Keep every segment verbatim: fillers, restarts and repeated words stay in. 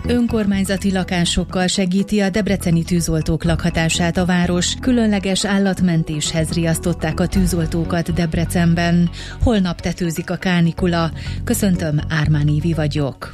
Önkormányzati lakásokkal segíti a debreceni tűzoltók lakhatását a város. Különleges állatmentéshez riasztották a tűzoltókat Debrecenben. Holnap tetőzik a kánikula. Köszöntöm, Ármán Évi vagyok.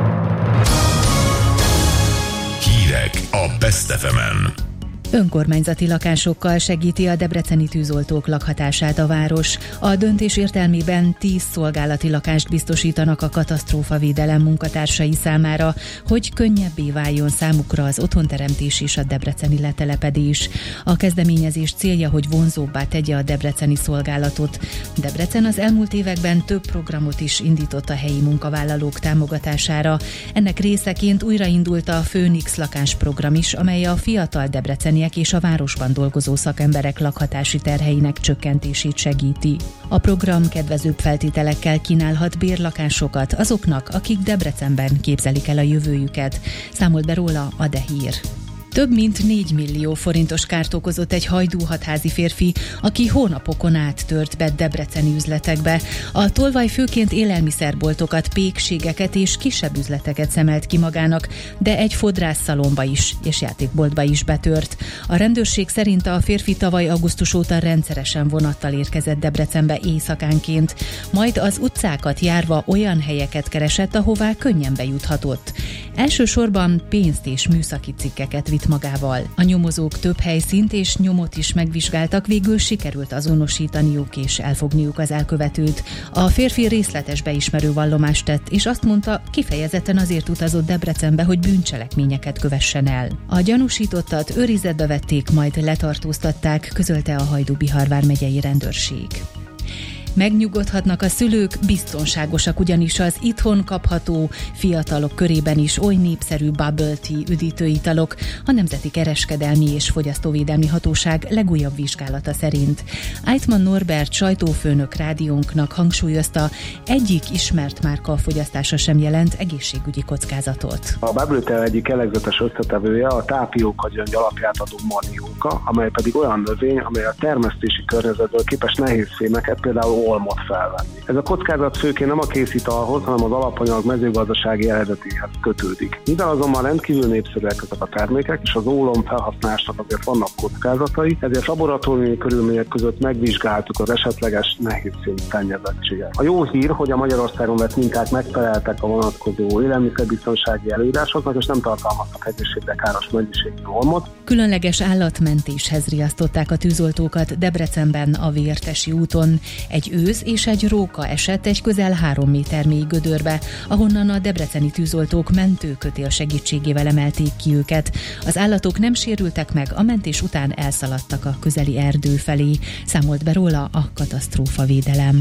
Hírek a Best ef emen. Önkormányzati lakásokkal segíti a debreceni tűzoltók lakhatását a város. A döntés értelmében tíz szolgálati lakást biztosítanak a katasztrófavédelem munkatársai számára, hogy könnyebbé váljon számukra az otthonteremtés és a debreceni letelepedés. A kezdeményezés célja, hogy vonzóbbá tegye a debreceni szolgálatot. Debrecen az elmúlt években több programot is indított a helyi munkavállalók támogatására. Ennek részeként újraindult a Főnix lakásprogram is, amely a fiatal debreceni és a városban dolgozó szakemberek lakhatási terheinek csökkentését segíti. A program kedvezőbb feltételekkel kínálhat bérlakásokat azoknak, akik Debrecenben képzelik el a jövőjüket. Számolt be róla a De Hír. Több mint négy millió forintos kárt okozott egy hajdúhatházi férfi, aki hónapokon át tört be debreceni üzletekbe. A tolvaj főként élelmiszerboltokat, pékségeket és kisebb üzleteket szemelt ki magának, de egy fodrásszalomba is és játékboltba is betört. A rendőrség szerint a férfi tavaly augusztus óta rendszeresen vonattal érkezett Debrecenbe éjszakánként, majd az utcákat járva olyan helyeket keresett, ahová könnyen bejuthatott. Elsősorban pénzt és műszaki cikkeket vitt magával. A nyomozók több helyszínt és nyomot is megvizsgáltak, végül sikerült azonosítaniuk és elfogniuk az elkövetőt. A férfi részletes beismerő vallomást tett, és azt mondta, kifejezetten azért utazott Debrecenbe, hogy bűncselekményeket kövessen el. A gyanúsítottat őrizetbe vették, majd letartóztatták, közölte a Hajdú-Bihar vármegyei rendőrség. Megnyugodhatnak a szülők, biztonságosak ugyanis az itthon kapható, fiatalok körében is oly népszerű bubble tea üdítőitalok, a Nemzeti Kereskedelmi és Fogyasztóvédelmi Hatóság legújabb vizsgálata szerint. Eitmann Norbert sajtófőnök rádiónknak hangsúlyozta, egyik ismert márka fogyasztása sem jelent egészségügyi kockázatot. A bubble tea egyik jellegzetes összetevője a tápióka gyöngy alapját adó manióka, amely pedig olyan növény, amely a termesztési környezetből képes nehéz fémeket, például olmot felvenni. Ez a kockázat főként nem a kézitalhoz, hanem az alapanyag mezőgazdasági eredetéhez kötődik. Mivel azonban rendkívül népszerűek ezek a termékek, és az ólom felhasználásnak azért vannak kockázatai, ezért laboratóriumi körülmények között megvizsgáltuk az esetleges nehézfém szennyezettséget. A jó hír, hogy a Magyarországon vett minták megfeleltek a vonatkozó élelmiszerbiztonsági előírásoknak, és nem tartalmaztak egészségre káros mennyiségű olmot. Különleges állatmentéshez riasztották a tűzoltókat Debrecenben a Vértesi úton. Egy ősz és egy róka esett egy közel három méter mély gödörbe, ahonnan a debreceni tűzoltók mentőkötél segítségével emelték ki őket. Az állatok nem sérültek meg, a mentés után elszaladtak a közeli erdő felé, számolt be róla a katasztrófavédelem.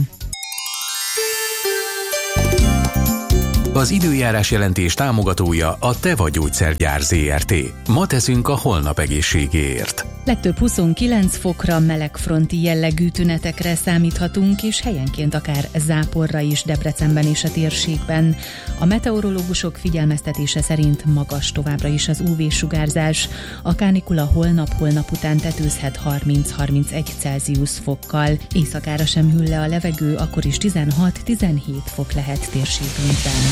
Az időjárás jelentés támogatója a Teva Gyógyszergyár zé er té. Ma teszünk a holnap egészségéért. Legtöbb huszonkilenc fokra, melegfronti jellegű tünetekre számíthatunk, és helyenként akár záporra is Debrecenben és a térségben. A meteorológusok figyelmeztetése szerint magas továbbra is az ú vé-sugárzás. A kánikula holnap-holnap után tetőzhet harminc-harmincegy Celsius fokkal. Éjszakára sem hűl le a levegő, akkor is tizenhat-tizenhét fok lehet térségünkben.